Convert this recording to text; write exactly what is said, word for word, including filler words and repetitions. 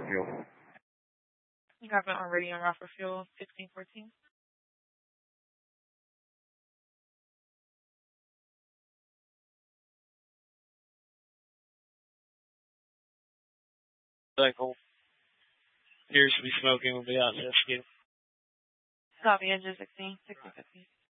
for fuel. You have it already on route for fuel, sixteen fourteen. Cycle. Here should be smoking. We'll be out in this queue. Copy, engine sixteen, sixteen fifteen.